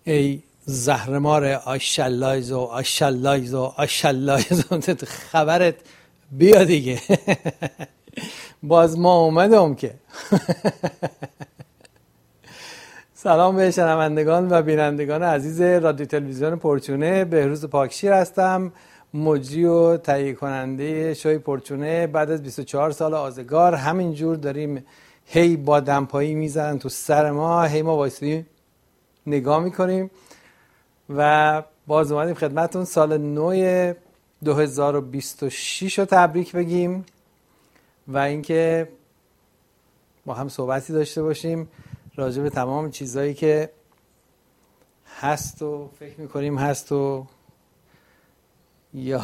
ای زهرمار آشالایز و آشالایز و آشالایز خبرت بیا دیگه. باز ما اومدم که. سلام به شنوندگان و بینندگان عزیز رادیو تلویزیون پرچونه. بهروز پاکشیر هستم، مجری و تهیه کننده شوی پرچونه. بعد از 24 سال آزگار همینجور داریم هی با دمپایی میزنن تو سر ما، هی ما وایسیم نگاه میکنیم و باز اومدیم خدمتون سال نو 2026 رو تبریک بگیم و اینکه با هم صحبتی داشته باشیم راجع به تمام چیزایی که هست و فکر میکنیم هست و یا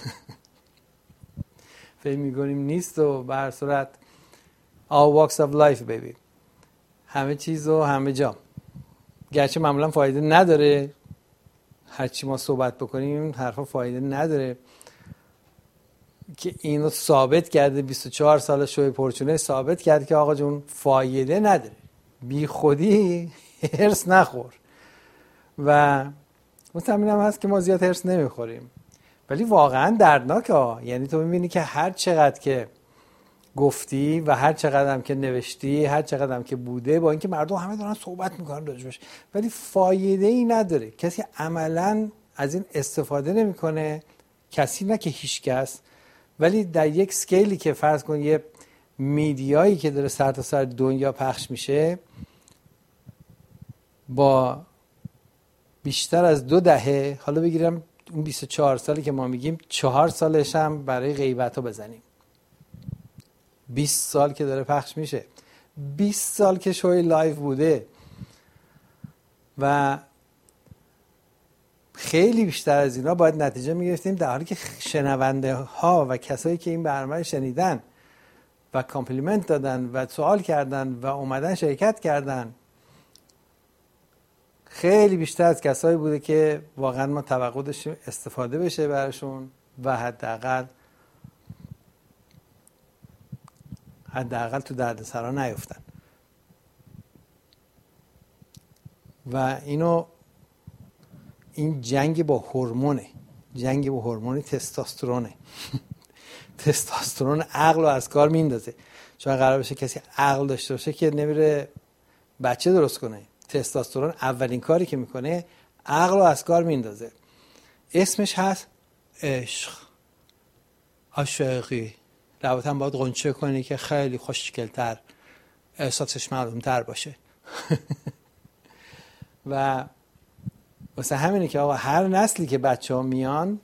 فکر میکنیم نیست و به هر صورت all walks of life baby، همه چیز و همه جا. گرچه معمولا فایده نداره هرچی ما صحبت بکنیم حرفا فایده نداره، که اینو ثابت کرده 24 سال شوی پرچونه ثابت کرده که آقا جون فایده نداره، بی خودی هرس نخور. و مطمئن هم هست که ما زیاد هرس نمیخوریم، ولی واقعا دردناکه. یعنی تو میبینی که هر چقدر که گفتی و هر چقدر هم که نوشتی، هر چقدر هم که بوده، با اینکه مردم همه دارن صحبت میکنن راجبش، ولی فایده ای نداره. کسی عملا از این استفاده نمیکنه، کسی نه که هیچ کس، ولی در یک سکیلی که فرض کن یه میدیایی که داره سر تا سر دنیا پخش میشه با بیشتر از 2 دهه، حالا بگیرم اون 24 سالی که ما میگیم 4 سالش هم برای غیبت ها بزنیم، 20 سال که داره پخش میشه، 20 سال که شوی لایو بوده و خیلی بیشتر از اینا باید نتیجه میگرفتیم، در حالی که شنونده ها و کسایی که این برنامه شنیدن و کامپلیمنت دادن و سوال کردن و اومدن شرکت کردن خیلی بیشتر از کسایی بوده که واقعا ما توقع داشتیم استفاده بشه براشون و حداقل تو دردسرا نیفتن. و این جنگ با هورمونه، جنگ با هورمون تستوسترونه. تستوسترون عقل رو از کار میندازه. چون قرار بشه کسی عقل داشته باشه که نمیره بچه درست کنه. تستوسترون اولین کاری که میکنه عقل رو از کار میندازه. اسمش هست عشق، عاشقی. البته هم باید غنچه کنی که خیلی خوشگل‌تر، احساسش معلوم‌تر باشه. و واسه همینه که آقا هر نسلی که بچه‌ها میان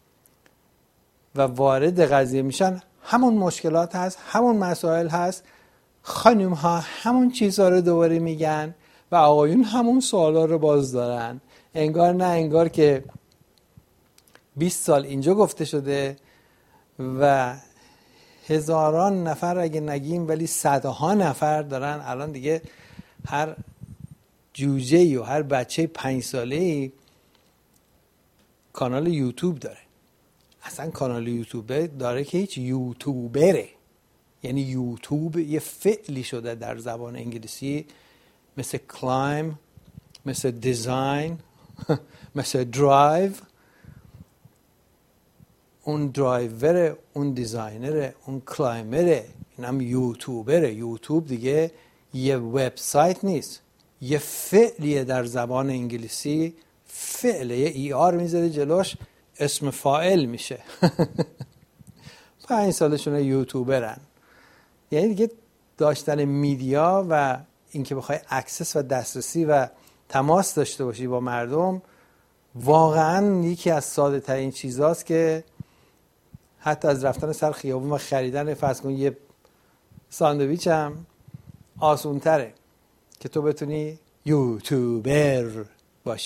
و وارد قضیه میشن همون مشکلات هست، همون مسائل هست، خانم ها همون چیزها رو دوباره میگن و آقایون همون سوالا رو باز دارن. انگار نه انگار که 20 سال اینجا گفته شده و هزاران نفر اگه نگیم ولی صدها نفر دارن الان دیگه هر جوجه‌ای و هر بچه 5 ساله‌ای کانال یوتیوب داره. اصلا کانال یوتیوب داره که هیچ یوتیوبره، یعنی یوتیوب یه فعلی شده در زبان انگلیسی، مثل کلایم، مثل دیزاین، مثل درایو. اون درایوره، اون دیزاینره، اون کلایمره، این هم یوتیوبره. یوتیوب دیگه یه وبسایت نیست، یه فعلیه در زبان انگلیسی. فعله، یه ای آر میذاره جلوش، اسم فاعل میشه. 5 سالشونه یوتیوبرن. یعنی دیگه داشتن میدیا و اینکه بخوای اکسس و دسترسی و تماس داشته باشی با مردم واقعا یکی از ساده ترین چیزاست که حتی از رفتن سر خیابون و خریدن فرض کن یه ساندویچ هم آسون تره که تو بتونی یوتیوبر